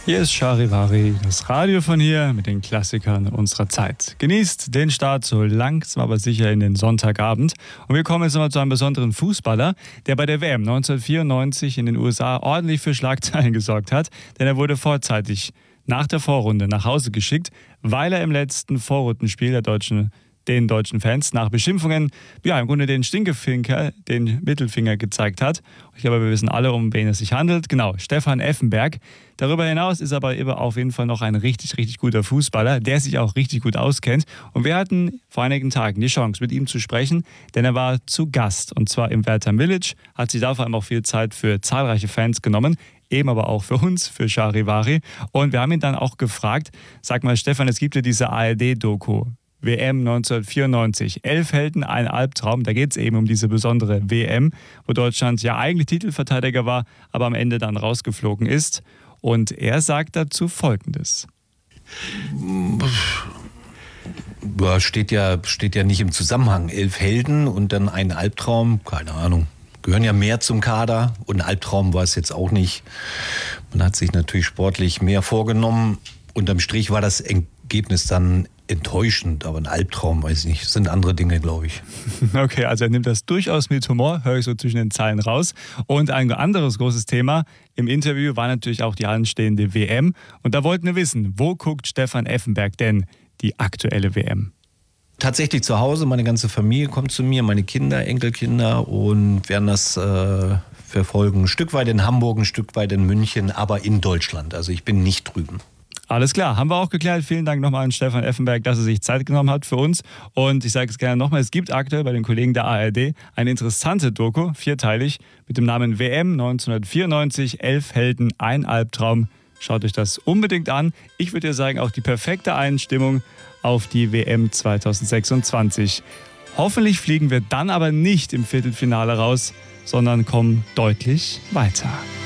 Hier ist Charivari, das Radio von hier mit den Klassikern unserer Zeit. Genießt den Start so langsam aber sicher in den Sonntagabend. Und wir kommen jetzt nochmal zu einem besonderen Fußballer, der bei der WM 1994 in den USA ordentlich für Schlagzeilen gesorgt hat, denn er wurde vorzeitig nach der Vorrunde nach Hause geschickt, weil er im letzten Vorrundenspiel den deutschen Fans nach Beschimpfungen, im Grunde den Stinkefinger, den Mittelfinger gezeigt hat. Ich glaube, wir wissen alle, um wen es sich handelt. Genau, Stefan Effenberg. Darüber hinaus ist aber auf jeden Fall noch ein richtig, richtig guter Fußballer, der sich auch richtig gut auskennt. Und wir hatten vor einigen Tagen die Chance, mit ihm zu sprechen, denn er war zu Gast. Und zwar im Werther Village, hat sich da vor allem auch viel Zeit für zahlreiche Fans genommen. Eben aber auch für uns, für Charivari. Und wir haben ihn dann auch gefragt, sag mal Stefan, es gibt ja diese ARD-Doku, WM 1994, 11 Helden, ein Albtraum. Da geht es eben um diese besondere WM, wo Deutschland ja eigentlich Titelverteidiger war, aber am Ende dann rausgeflogen ist. Und er sagt dazu Folgendes. Steht ja nicht im Zusammenhang. 11 Helden und dann ein Albtraum, keine Ahnung. Gehören ja mehr zum Kader und ein Albtraum war es jetzt auch nicht. Man hat sich natürlich sportlich mehr vorgenommen. Unterm Strich war das Ergebnis dann enttäuschend, aber ein Albtraum, weiß ich nicht. Das sind andere Dinge, glaube ich. Okay, also er nimmt das durchaus mit Humor, höre ich so zwischen den Zeilen raus. Und ein anderes großes Thema im Interview war natürlich auch die anstehende WM. Und da wollten wir wissen, wo guckt Stefan Effenberg denn die aktuelle WM? Tatsächlich zu Hause, meine ganze Familie kommt zu mir, meine Kinder, Enkelkinder und werden das verfolgen. Ein Stück weit in Hamburg, ein Stück weit in München, aber in Deutschland. Also ich bin nicht drüben. Alles klar, haben wir auch geklärt. Vielen Dank nochmal an Stefan Effenberg, dass er sich Zeit genommen hat für uns. Und ich sage es gerne nochmal, es gibt aktuell bei den Kollegen der ARD eine interessante Doku, 4-teilig, mit dem Namen WM 1994, 11 Helden, ein Albtraum. Schaut euch das unbedingt an. Ich würde dir sagen, auch die perfekte Einstimmung auf die WM 2026. Hoffentlich fliegen wir dann aber nicht im Viertelfinale raus, sondern kommen deutlich weiter.